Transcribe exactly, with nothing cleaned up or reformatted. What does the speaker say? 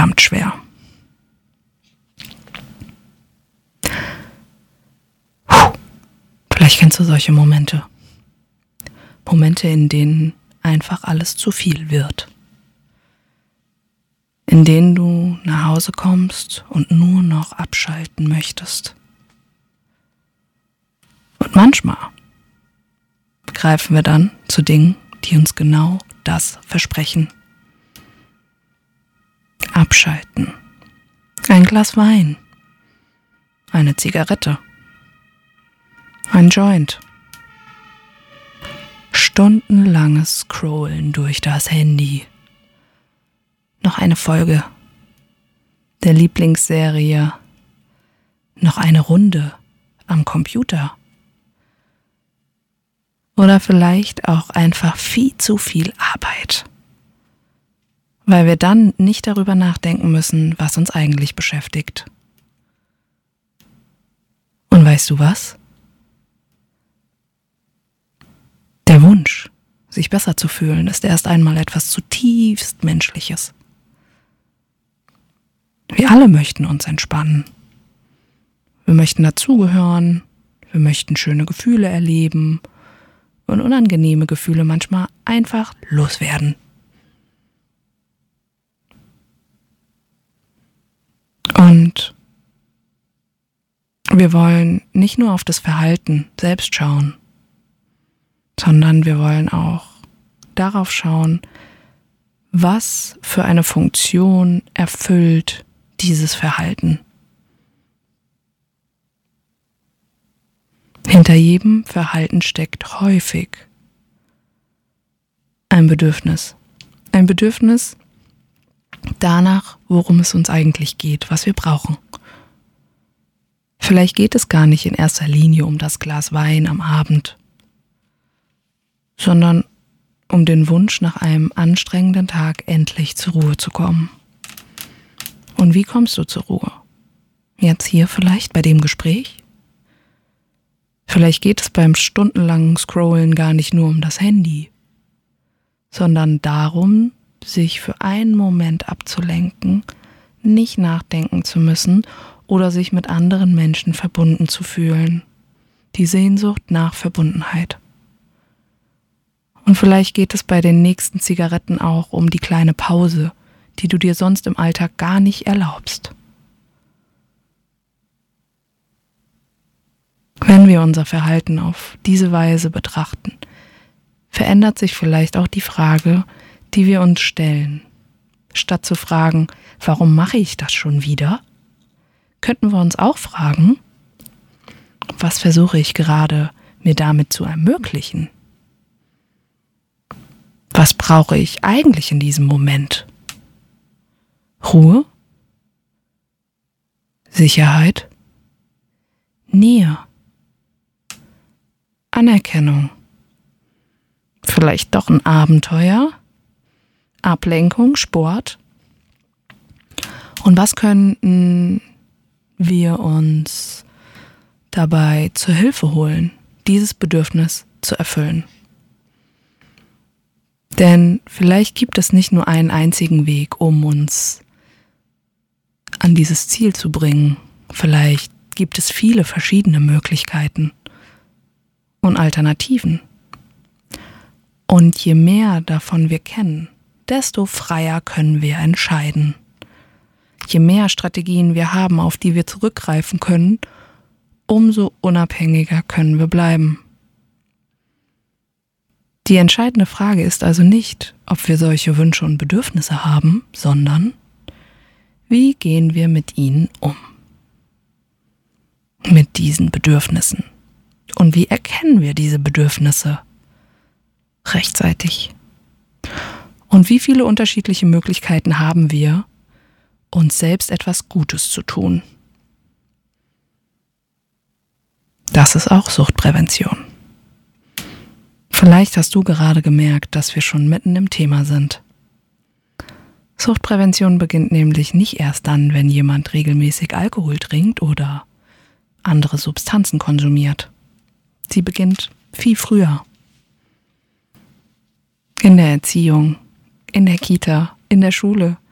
verdammt schwer. Puh. Vielleicht kennst du solche Momente. Momente, in denen einfach alles zu viel wird. In denen du nach Hause kommst und nur noch abschalten möchtest. Und manchmal greifen wir dann zu Dingen, die uns genau das versprechen. Abschalten. Ein Glas Wein. Eine Zigarette. Ein Joint. Stundenlanges Scrollen durch das Handy. Noch eine Folge der Lieblingsserie. Noch eine Runde am Computer. Oder vielleicht auch einfach viel zu viel Arbeit. Weil wir dann nicht darüber nachdenken müssen, was uns eigentlich beschäftigt. Und weißt du was? Der Wunsch, sich besser zu fühlen, ist erst einmal etwas zutiefst Menschliches. Wir alle möchten uns entspannen. Wir möchten dazugehören, wir möchten schöne Gefühle erleben und unangenehme Gefühle manchmal einfach loswerden. Und wir wollen nicht nur auf das Verhalten selbst schauen, sondern wir wollen auch darauf schauen, was für eine Funktion erfüllt dieses Verhalten. Hinter jedem Verhalten steckt häufig ein Bedürfnis. Ein Bedürfnis danach, worum es uns eigentlich geht, was wir brauchen. Vielleicht geht es gar nicht in erster Linie um das Glas Wein am Abend, sondern um den Wunsch, nach einem anstrengenden Tag endlich zur Ruhe zu kommen. Und wie kommst du zur Ruhe? Jetzt hier vielleicht bei dem Gespräch? Vielleicht geht es beim stundenlangen Scrollen gar nicht nur um das Handy, sondern darum, sich für einen Moment abzulenken, nicht nachdenken zu müssen oder sich mit anderen Menschen verbunden zu fühlen. Die Sehnsucht nach Verbundenheit. Und vielleicht geht es bei den nächsten Zigaretten auch um die kleine Pause, die du dir sonst im Alltag gar nicht erlaubst. Wenn wir unser Verhalten auf diese Weise betrachten, verändert sich vielleicht auch die Frage, die wir uns stellen. Statt zu fragen, warum mache ich das schon wieder, könnten wir uns auch fragen, was versuche ich gerade mir damit zu ermöglichen? Was brauche ich eigentlich in diesem Moment? Ruhe? Sicherheit? Nähe? Anerkennung? Vielleicht doch ein Abenteuer? Ablenkung? Sport? Und was könnten wir uns dabei zur Hilfe holen, dieses Bedürfnis zu erfüllen? Denn vielleicht gibt es nicht nur einen einzigen Weg, um uns an dieses Ziel zu bringen. Vielleicht gibt es viele verschiedene Möglichkeiten und Alternativen. Und je mehr davon wir kennen, desto freier können wir entscheiden. Je mehr Strategien wir haben, auf die wir zurückgreifen können, umso unabhängiger können wir bleiben. Die entscheidende Frage ist also nicht, ob wir solche Wünsche und Bedürfnisse haben, sondern wie gehen wir mit ihnen um? Mit diesen Bedürfnissen. Und wie erkennen wir diese Bedürfnisse rechtzeitig? Und wie viele unterschiedliche Möglichkeiten haben wir, uns selbst etwas Gutes zu tun? Das ist auch Suchtprävention. Vielleicht hast du gerade gemerkt, dass wir schon mitten im Thema sind. Suchtprävention beginnt nämlich nicht erst dann, wenn jemand regelmäßig Alkohol trinkt oder andere Substanzen konsumiert. Sie beginnt viel früher. In der Erziehung, in der Kita, in der Schule,